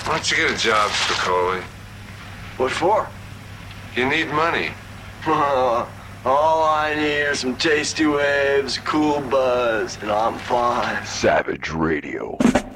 Why don't you get a job, Spicoli? What for? You need money. All I need are some tasty waves, cool buzz, and I'm fine. Savage Radio.